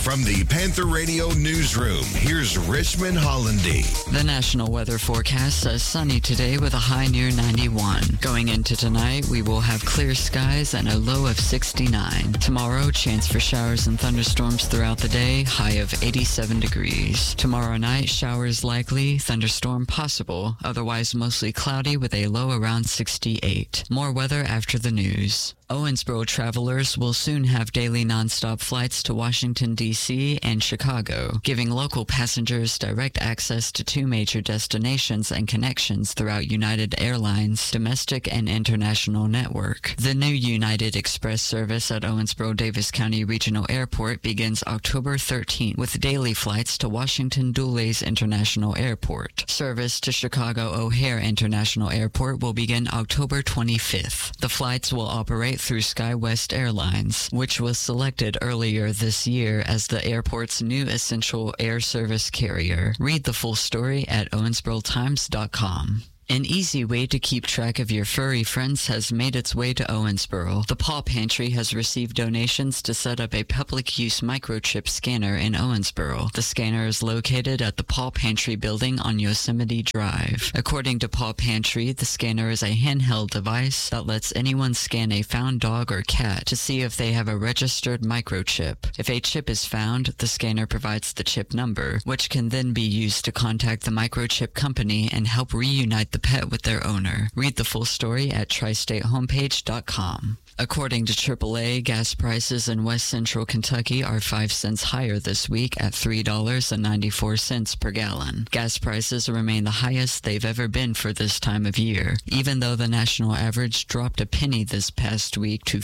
From the Panther Radio Newsroom, here's Richmond Hollandy. The national weather forecast says sunny today with a high near 91. Going into tonight, we will have clear skies and a low of 69. Tomorrow, chance for showers and thunderstorms throughout the day, high of 87 degrees. Tomorrow night, showers likely, thunderstorm possible, otherwise mostly cloudy with a low around 68. More weather after the news. Owensboro travelers will soon have daily nonstop flights to Washington, D.C. and Chicago, giving local passengers direct access to two major destinations and connections throughout United Airlines' domestic and international network. The new United Express service at Owensboro-Davis County Regional Airport begins October 13th with daily flights to Washington Dulles International Airport. Service to Chicago O'Hare International Airport will begin October 25th. The flights will operate through SkyWest Airlines, which was selected earlier this year as the airport's new essential air service carrier. Read the full story at owensborotimes.com. An easy way to keep track of your furry friends has made its way to Owensboro. The Paw Pantry has received donations to set up a public-use microchip scanner in Owensboro. The scanner is located at the Paw Pantry building on Yosemite Drive. According to Paw Pantry, the scanner is a handheld device that lets anyone scan a found dog or cat to see if they have a registered microchip. If a chip is found, the scanner provides the chip number, which can then be used to contact the microchip company and help reunite the pet with their owner. Read the full story at tristatehomepage.com. According to AAA, gas prices in West Central Kentucky are 5 cents higher this week at $3.94 per gallon. Gas prices remain the highest they've ever been for this time of year, even though the national average dropped a penny this past week to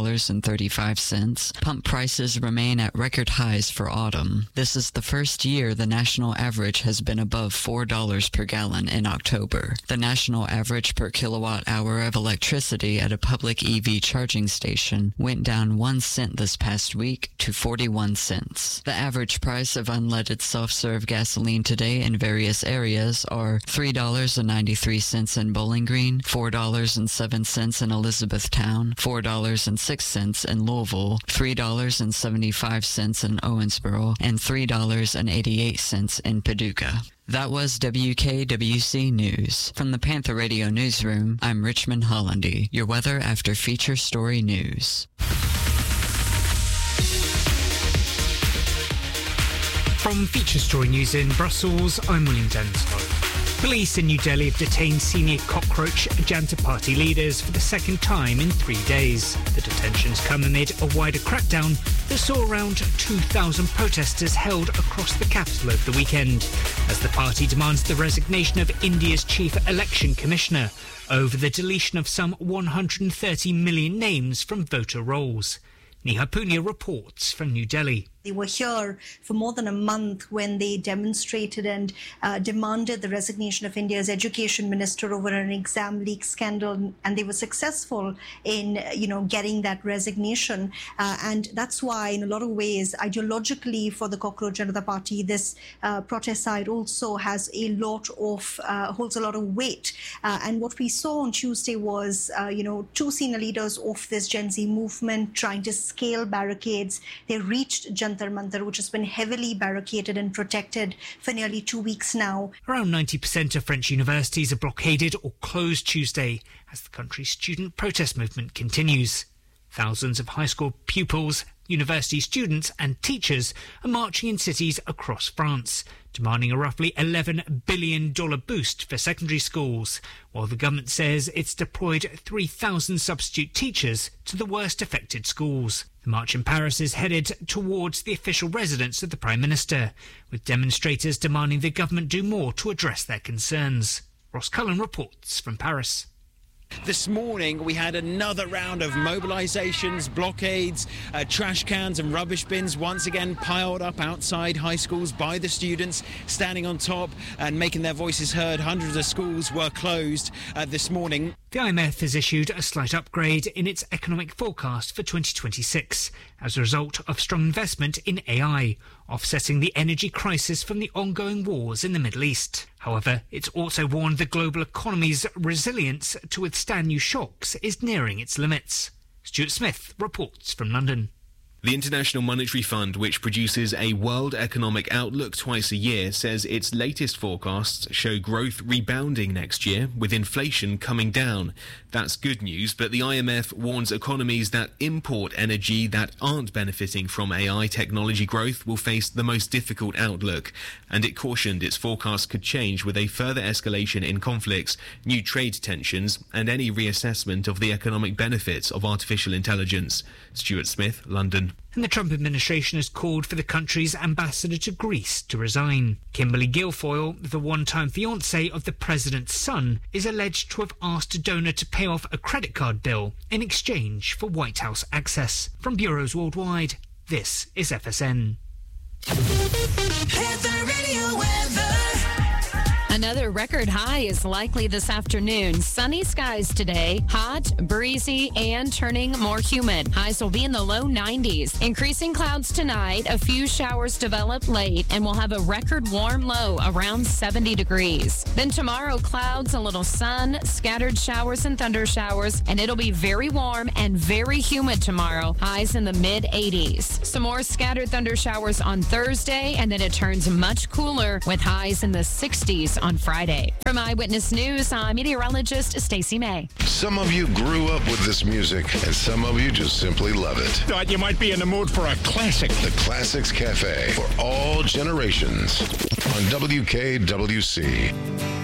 $4.35. Pump prices remain at record highs for autumn. This is the first year the national average has been above $4 per gallon in October. The national average per kilowatt hour of electricity at a public EV charging station went down 1 cent this past week to 41 cents. The average price of unleaded self-serve gasoline today in various areas are $3.93 in Bowling Green, $4.07 in Elizabethtown, $4.06 in Louisville, $3.75 in Owensboro, and $3.88 in Paducah. That was WKWC News. From the Panther Radio Newsroom, I'm Richmond Hollandy, your weather after feature story news. From Feature Story News in Brussels, I'm William Denslow. Police in New Delhi have detained senior cockroach Janta Party leaders for the second time in 3 days. The detentions come amid a wider crackdown that saw around 2,000 protesters held across the capital over the weekend, as the party demands the resignation of India's chief election commissioner over the deletion of some 130 million names from voter rolls. Neha Punia reports from New Delhi. They were here for more than a month when they demonstrated and demanded the resignation of India's education minister over an exam leak scandal, and they were successful in, getting that resignation. And that's why, in a lot of ways, ideologically for the Cockroach Janata Party, this protest side also has a lot of holds a lot of weight. And what we saw on Tuesday was, two senior leaders of this Gen Z movement trying to scale barricades. They reached Jantar Mantar, which has been heavily barricaded and protected for nearly 2 weeks now. Around 90% of French universities are blockaded or closed Tuesday as the country's student protest movement continues. Thousands of high school pupils, university students and teachers are marching in cities across France, demanding a roughly $11 billion boost for secondary schools, while the government says it's deployed 3,000 substitute teachers to the worst affected schools. The march in Paris is headed towards the official residence of the Prime Minister, with demonstrators demanding the government do more to address their concerns. Ross Cullen reports from Paris. This morning we had another round of mobilisations, blockades, trash cans and rubbish bins once again piled up outside high schools by the students, standing on top and making their voices heard. Hundreds of schools were closed this morning. The IMF has issued a slight upgrade in its economic forecast for 2026 as a result of strong investment in AI, offsetting the energy crisis from the ongoing wars in the Middle East. However, it's also warned the global economy's resilience to withstand new shocks is nearing its limits. Stuart Smith reports from London. The International Monetary Fund, which produces a World Economic Outlook twice a year, says its latest forecasts show growth rebounding next year, with inflation coming down. That's good news, but the IMF warns economies that import energy that aren't benefiting from AI technology growth will face the most difficult outlook. And it cautioned its forecasts could change with a further escalation in conflicts, new trade tensions, and any reassessment of the economic benefits of artificial intelligence. Stuart Smith, London. And the Trump administration has called for the country's ambassador to Greece to resign. Kimberly Guilfoyle, the one-time fiancée of the president's son, is alleged to have asked a donor to pay off a credit card bill in exchange for White House access. From bureaus worldwide, this is FSN. Another record high is likely this afternoon. Sunny skies today, hot, breezy, and turning more humid. Highs will be in the low 90s. Increasing clouds tonight, a few showers develop late, and we'll have a record warm low around 70 degrees. Then tomorrow, clouds, a little sun, scattered showers and thunder showers, and it'll be very warm and very humid tomorrow. Highs in the mid 80s. Some more scattered thunder showers on Thursday, and then it turns much cooler with highs in the 60s on Friday. From Eyewitness News, I'm meteorologist Stacey May. Some of you grew up with this music, and some of you just simply love it. Thought you might be in the mood for a classic. The Classics Cafe for all generations on WKWC.